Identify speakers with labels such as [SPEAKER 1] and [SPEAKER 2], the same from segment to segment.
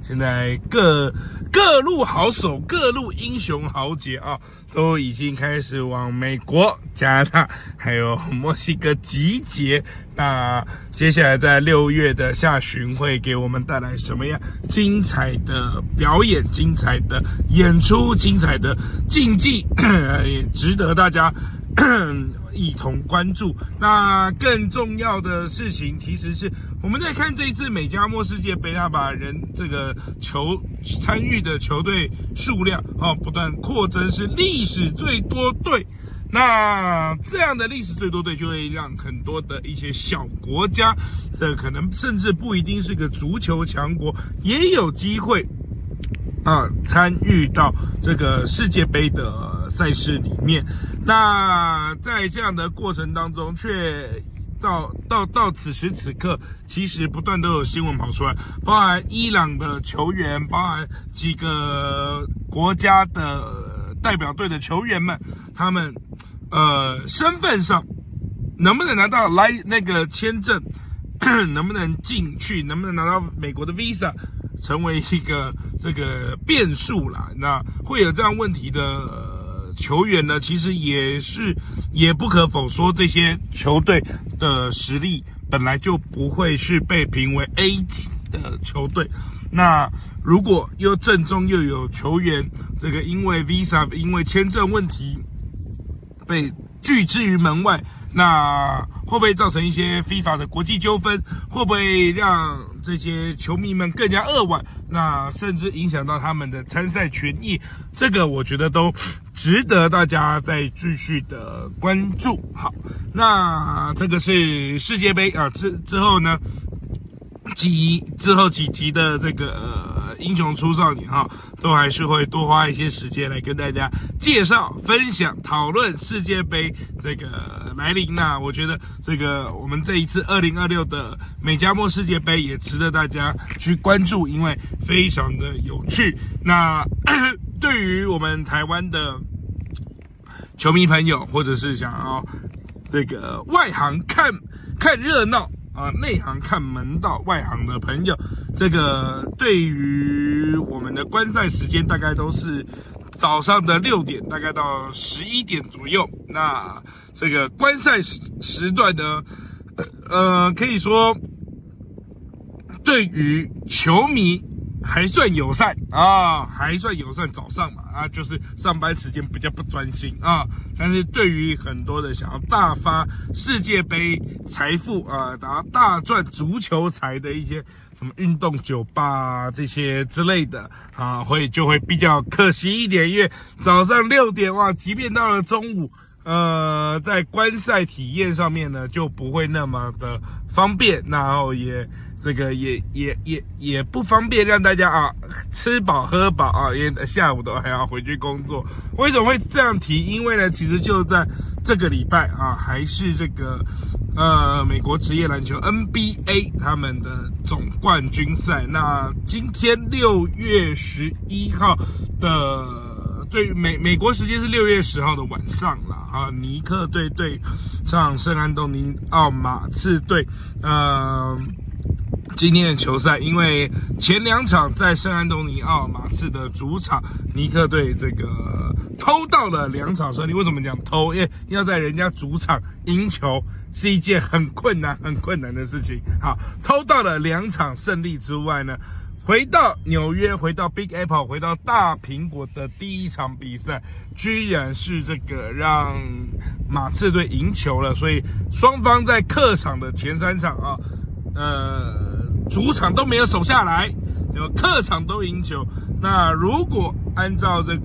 [SPEAKER 1] 现在各路好手、各路英雄豪杰啊，都已经开始往美国、加拿大还有墨西哥集结。那接下来在6月的下旬会给我们带来什么样精彩的表演、精彩的演出、精彩的竞技，也值得大家一同关注。那更重要的事情，其实是我们在看这一次美加墨世界杯，他把这个参与的球队数量不断扩增，是历史最多队。那这样的历史最多队就会让很多的一些小国家，可能甚至不一定是个足球强国，也有机会参与到这个世界杯的赛事里面。那在这样的过程当中，却到此时此刻，其实不断都有新闻跑出来，包含伊朗的球员，包含几个国家的代表队的球员们，他们身份上能不能拿到那个签证，能不能进去，能不能拿到美国的 visa， 成为一个这个变数啦。那会有这样问题的球员呢，其实也不可否说，这些球队的实力本来就不会是被评为 A 级的球队。那如果又正中又有球员这个因为 visa 因为签证问题被拒之于门外，那会不会造成一些 FIFA 的国际纠纷？会不会让这些球迷们更加扼腕？那甚至影响到他们的参赛权益？这个我觉得都值得大家再继续的关注。好，那这个是世界杯啊，之后呢？之后几集的这个英雄出少年都还是会多花一些时间来跟大家介绍、分享、讨论世界杯这个来临。那我觉得这个我们这一次2026的美加墨世界杯也值得大家去关注，因为非常的有趣。那对于我们台湾的球迷朋友，或者是想要这个外行看热闹内行看门道，外行的朋友，这个对于我们的观赛时间大概都是早上的6点，大概到11点左右。那这个观赛时段呢，可以说对于球迷还算友善还算友善，早上嘛就是上班时间比较不专心但是对于很多的想要大发世界杯财富大赚足球财的一些什么运动酒吧这些之类的就会比较可惜一点，因为早上6点即便到了中午在观赛体验上面呢就不会那么的方便，然后也不方便让大家吃饱喝饱因为下午都还要回去工作。为什么会这样提？因为呢，其实就在这个礼拜还是这个美国职业篮球 NBA 他们的总冠军赛。那今天6月11号的，对美国时间是6月10号的晚上啦尼克队对上圣安东尼奥马刺队。今天的球赛，因为前2场在圣安东尼奥马刺的主场，尼克队这个偷到了2场胜利。为什么讲偷？因为要在人家主场赢球是一件很困难的事情。好，偷到了2场胜利之外呢，回到纽约，回到 Big Apple， 回到大苹果的第1场比赛，居然是这个让马刺队赢球了。所以双方在客场的前3场主场都没有守下来，客场都赢球。那如果按照这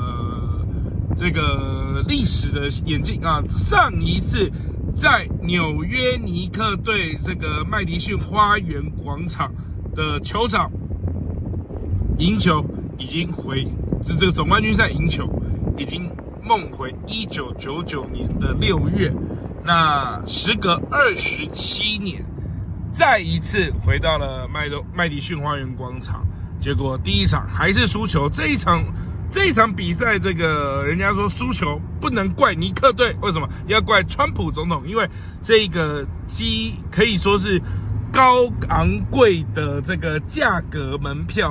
[SPEAKER 1] 个历史的演进上一次在纽约尼克队这个麦迪逊花园广场的球场赢球，已经这个总冠军赛赢球已经梦回1999年的6月。那时隔27年。再一次回到了麦迪逊花园广场，结果第1场还是输球。这一场比赛，这个人家说输球不能怪尼克队，为什么要怪川普总统？因为这个可以说是高昂贵的这个价格门票